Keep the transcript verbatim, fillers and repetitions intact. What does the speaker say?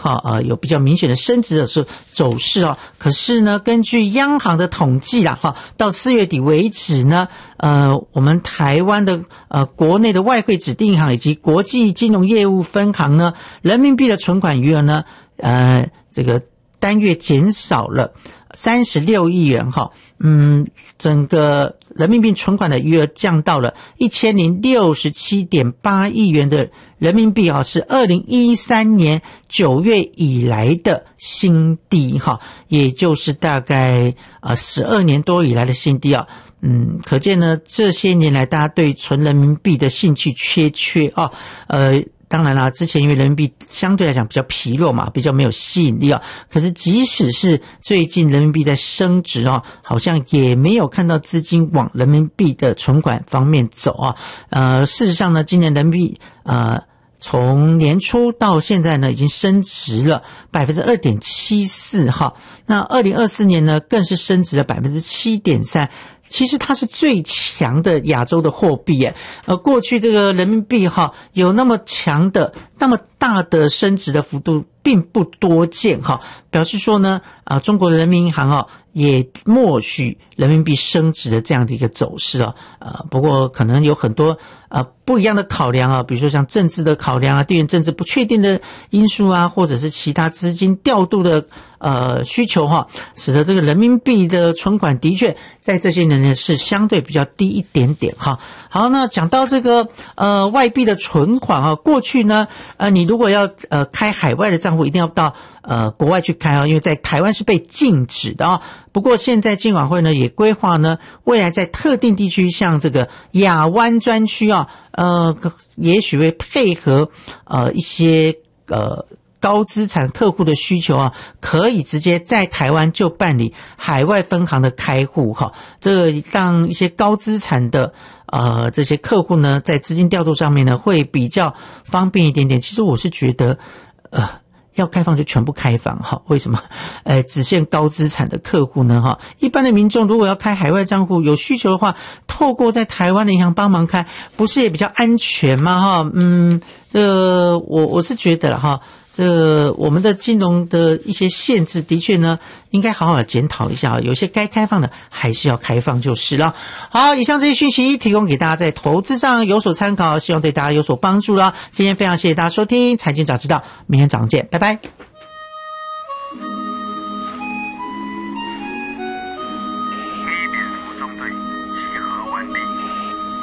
哈呃有比较明显的升值的是走势哦。可是呢，根据央行的统计啦哈，到四月底为止呢，呃我们台湾的呃国内的外汇指定银行以及国际金融业务分行呢，人民币的存款余额呢，呃这个单月减少了三十六亿元哈，嗯，整个人民币存款的余额降到了一千零六十七点八亿元的人民币啊，是二零一三年九月以来的新低哈，也就是大概呃十二年多以来的新低啊。嗯，可见呢，这些年来大家对存人民币的兴趣缺缺啊，呃。当然啦，之前因为人民币相对来讲比较疲弱嘛，比较没有吸引力啊。可是即使是最近人民币在升值啊，好像也没有看到资金往人民币的存款方面走啊。呃，事实上呢，今年人民币呃从年初到现在呢，已经升值了 百分之二点七四 哈。那二零二四年呢，更是升值了 百分之七点三。其实它是最强的亚洲的货币耶，呃，过去这个人民币哈有那么强的、那么大的升值的幅度并不多见哈，表示说呢，啊、呃，中国人民银行啊也默许人民币升值的这样的一个走势啊，呃，不过可能有很多呃不一样的考量啊，比如说像政治的考量啊、地缘政治不确定的因素啊，或者是其他资金调度的呃需求哈，使得这个人民币的存款的确在这些年呢是相对比较低一点点哈。好，那讲到这个呃外币的存款啊，过去呢呃你如果要呃开海外的账户，一定要到呃国外去开啊，因为在台湾是被禁止的啊。不过现在金管会呢也规划呢，未来在特定地区，像这个亚湾专区啊，呃，也许会配合呃一些呃高资产客户的需求啊，可以直接在台湾就办理海外分行的开户哈，这个让一些高资产的呃这些客户呢，在资金调度上面呢会比较方便一点点。其实我是觉得呃。要开放就全部开放哈？为什么？呃，只限高资产的客户呢？哈，一般的民众如果要开海外账户，有需求的话，透过在台湾的银行帮忙开，不是也比较安全吗？哈，嗯，这个我我是觉得了哈，这个我们的金融的一些限制，的确呢，应该好好的检讨一下，有些该开放的还是要开放就是了。好，以上这些讯息提供给大家在投资上有所参考，希望对大家有所帮助了。今天非常谢谢大家收听财经早知道，明天早上见，拜拜。